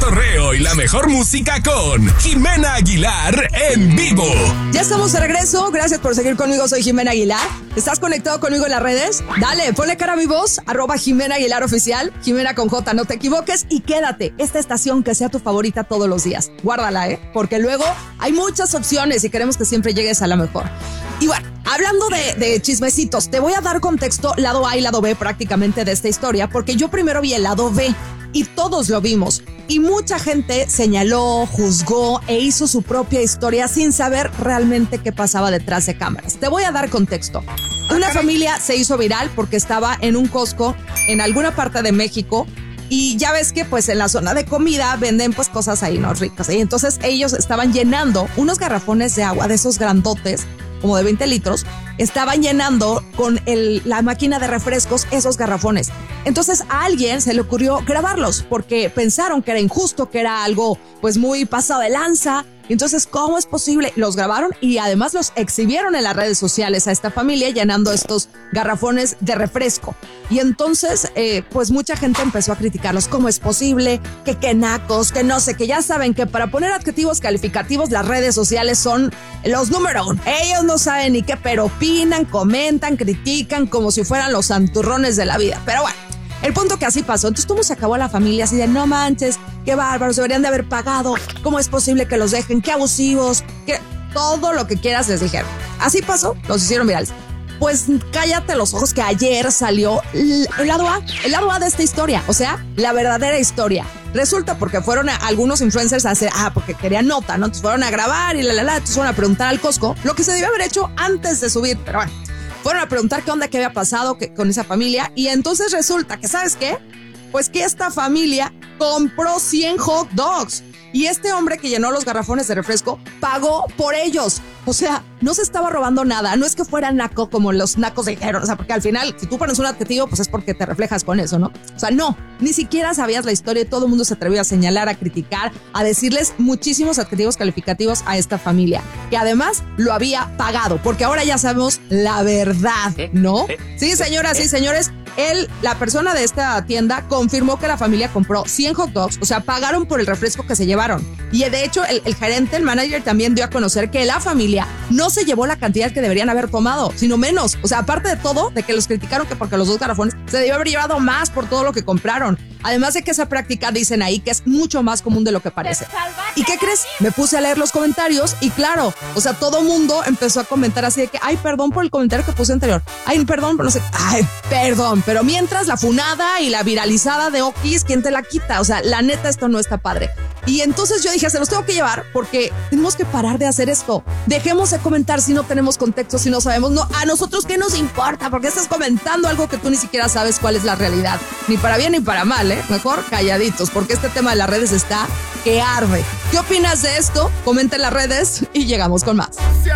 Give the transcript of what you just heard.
cotorreo y la mejor música con Jimena Aguilar en vivo. Ya estamos de regreso. Gracias por seguir conmigo. Soy Jimena Aguilar. ¿Estás conectado conmigo en las redes? Dale, ponle cara a mi voz. @Jimena Aguilar Oficial. Jimena con J, no te equivoques. Y quédate. Esta estación que sea tu favorita todos los días. Guárdala, porque luego hay muchas opciones y queremos que siempre llegues a la mejor. Y bueno, hablando de chismecitos, te voy a dar contexto, lado A y lado B prácticamente de esta historia, porque yo primero vi el lado B y todos lo vimos. Y mucha gente señaló, juzgó e hizo su propia historia sin saber realmente qué pasaba detrás de cámaras. Te voy a dar contexto. Una familia se hizo viral porque estaba en un Costco en alguna parte de México. Y ya ves que pues en la zona de comida venden pues cosas ahí, ¿no? Ricas. Y entonces ellos estaban llenando unos garrafones de agua de esos grandotes, como de 20 litros, estaban llenando con la máquina de refrescos esos garrafones. Entonces a alguien se le ocurrió grabarlos porque pensaron que era injusto, que era algo pues muy pasado de lanza. Entonces, ¿cómo es posible? Los grabaron y además los exhibieron en las redes sociales a esta familia llenando estos garrafones de refresco. Y entonces, pues mucha gente empezó a criticarlos. ¿Cómo es posible? Que qué nacos, que no sé, que ya saben que para poner adjetivos calificativos las redes sociales son los número uno. Ellos no saben ni qué, pero opinan, comentan, critican como si fueran los santurrones de la vida. Pero bueno, el punto que así pasó. Entonces, ¿cómo se acabó la familia? Así de, no manches, qué bárbaros, deberían de haber pagado. ¿Cómo es posible que los dejen? Qué abusivos. Todo lo que quieras les dijeron. Así pasó, los hicieron virales. Pues cállate los ojos que ayer salió el lado A de esta historia. O sea, la verdadera historia. Resulta porque fueron algunos influencers a hacer, porque querían nota, ¿no? Entonces fueron a grabar y entonces fueron a preguntar al Costco lo que se debió haber hecho antes de subir, pero bueno. Fueron a preguntar qué onda, qué había pasado con esa familia. Y entonces resulta que, ¿sabes qué? Pues que esta familia compró 100 hot dogs. Y este hombre que llenó los garrafones de refresco pagó por ellos. O sea, no se estaba robando nada. No es que fuera naco como los nacos dijeron. O sea, porque al final, si tú pones un adjetivo, pues es porque te reflejas con eso, ¿no? O sea, no. Ni siquiera sabías la historia y todo el mundo se atrevió a señalar, a criticar, a decirles muchísimos adjetivos calificativos a esta familia. Que además lo había pagado. Porque ahora ya sabemos la verdad, ¿no? Sí, señoras y señores. La persona de esta tienda confirmó que la familia compró 100 hot dogs, o sea, pagaron por el refresco que se llevaron. Y de hecho, el gerente, el manager, también dio a conocer que la familia no se llevó la cantidad que deberían haber tomado, sino menos. O sea, aparte de todo, de que los criticaron que porque los dos garrafones se debió haber llevado más por todo lo que compraron. Además de que esa práctica, dicen ahí, que es mucho más común de lo que parece. ¿Y qué crees? Me puse a leer los comentarios y claro, o sea, todo mundo empezó a comentar así de que, ay, perdón por el comentario que puse anterior. Ay, perdón, pero no sé. Ay, perdón. Pero mientras la funada y la viralizada de Okis, ¿quién te la quita? O sea, la neta, esto no está padre. Y entonces yo dije, se los tengo que llevar porque tenemos que parar de hacer esto. Dejemos de comentar si no tenemos contexto, si no sabemos. No, a nosotros qué nos importa, porque estás comentando algo que tú ni siquiera sabes cuál es la realidad. Ni para bien ni para mal, ¿eh? Mejor calladitos, porque este tema de las redes está que arde. ¿Qué opinas de esto? Comenta en las redes y llegamos con más.